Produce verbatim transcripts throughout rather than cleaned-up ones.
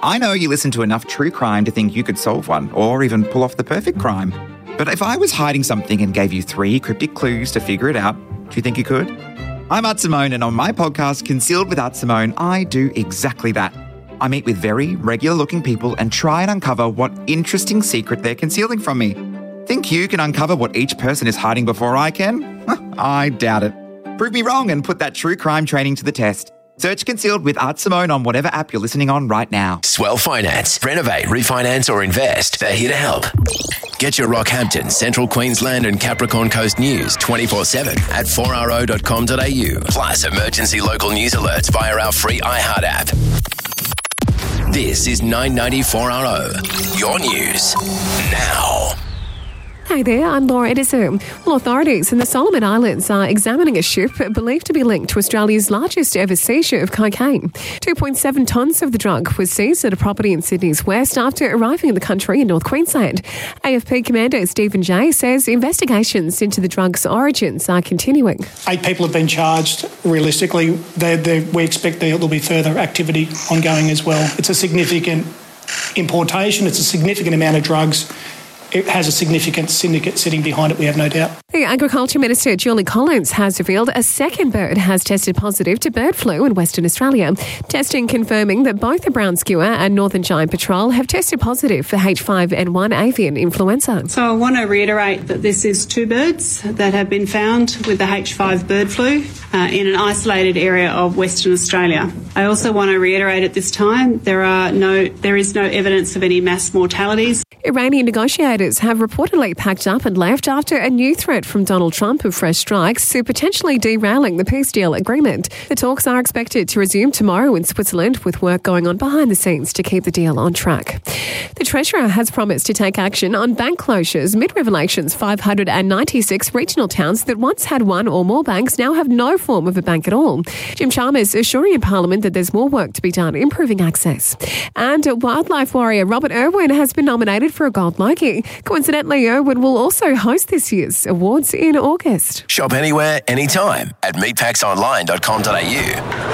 I know you listen to enough true crime to think you could solve one, or even pull off the perfect crime. But if I was hiding something and gave you three cryptic clues to figure it out, do you think you could? I'm Art Simone, and on my podcast, Concealed with Art Simone, I do exactly that. I meet with very regular-looking people and try and uncover what interesting secret they're concealing from me. Think you can uncover what each person is hiding before I can? I doubt it. Prove me wrong and put that true crime training to the test. Search Concealed with Art Simone on whatever app you're listening on right now. Swell Finance. Renovate, refinance or invest. They're here to help. Get your Rockhampton, Central Queensland and Capricorn Coast news twenty-four seven at four r o dot com dot a u. Plus emergency local news alerts via our free iHeart app. This is nine ninety four R O. Your news now. Hi there, I'm Laura Edison. Well, authorities in the Solomon Islands are examining a ship believed to be linked to Australia's largest ever seizure of cocaine. two point seven tonnes of the drug was seized at a property in Sydney's west after arriving in the country in North Queensland. A F P Commander Stephen Jay says investigations into the drug's origins are continuing. Eight people have been charged. Realistically, they're, they're, we expect there will be further activity ongoing as well. It's a significant importation. It's a significant amount of drugs. It has a significant syndicate sitting behind it, we have no doubt. The Agriculture Minister, Julie Collins, has revealed a second bird has tested positive to bird flu in Western Australia. Testing confirming that both the brown skewer and northern giant patrol have tested positive for H five N one avian influenza. So I want to reiterate that this is two birds that have been found with the H five bird flu uh, in an isolated area of Western Australia. I also want to reiterate at this time there are no, there is no evidence of any mass mortalities. Iranian negotiators have reportedly packed up and left after a new threat from Donald Trump of fresh strikes to potentially derailing the peace deal agreement. The talks are expected to resume tomorrow in Switzerland, with work going on behind the scenes to keep the deal on track. The Treasurer has promised to take action on bank closures amid revelations five hundred ninety-six regional towns that once had one or more banks now have no form of a bank at all. Jim Chalmers assuring in Parliament that there's more work to be done improving access. And wildlife warrior Robert Irwin has been nominated for a Gold Logie. Coincidentally, Irwin will also host this year's awards in August. Shop anywhere, anytime at meatpacks online dot com dot a u.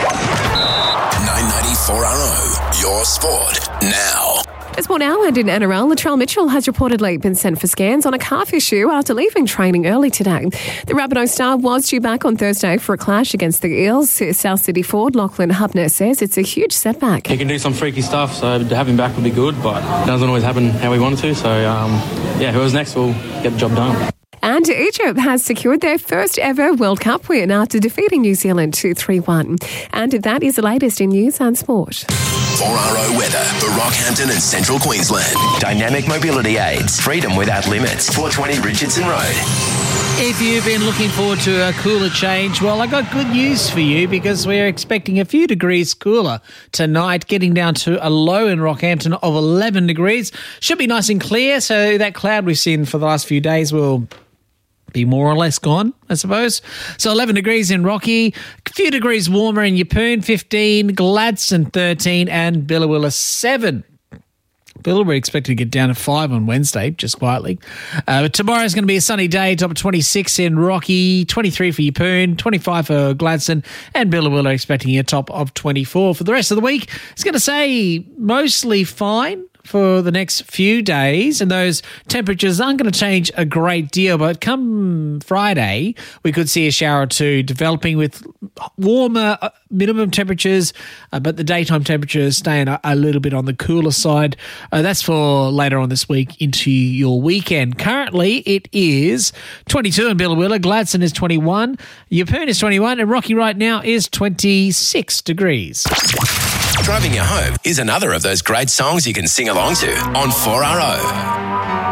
nine ninety-four R O, your sport now. As well now, and in N R L, Latrell Mitchell has reportedly been sent for scans on a calf issue after leaving training early today. The Rabbitoh star was due back on Thursday for a clash against the Eels. South Sydney forward Lachlan Hubner says it's a huge setback. He can do some freaky stuff, so to have him back would be good, but it doesn't always happen how we wanted to. So, um, yeah, whoever's next will get the job done. And Egypt has secured their first ever World Cup win after defeating New Zealand two three one. And that is the latest in news and sport. four R O weather for Rockhampton and Central Queensland. Dynamic mobility aids. Freedom without limits. four twenty Richardson Road. If you've been looking forward to a cooler change, well, I got good news for you because we're expecting a few degrees cooler tonight, getting down to a low in Rockhampton of eleven degrees. Should be nice and clear, so that cloud we've seen for the last few days will be more or less gone, I suppose. So eleven degrees in Rocky, a few degrees warmer in Yeppoon, fifteen, Gladstone thirteen, and Billawilla seven. Bill, we're expected to get down to five on Wednesday, just quietly. Uh, but tomorrow's going to be a sunny day, top of twenty-six in Rocky, twenty-three for Yeppoon, twenty-five for Gladstone, and Billawilla expecting a top of twenty-four. For the rest of the week, it's going to say mostly fine for the next few days, and those temperatures aren't going to change a great deal, but come Friday we could see a shower or two developing with warmer minimum temperatures, uh, but the daytime temperatures staying a, a little bit on the cooler side. Uh, that's for later on this week into your weekend. Currently it is twenty-two in Billawilla, Gladstone is twenty-one, Yeppoon is twenty-one, and Rocky right now is twenty-six degrees. Driving you home is another of those great songs you can sing along to on four R O.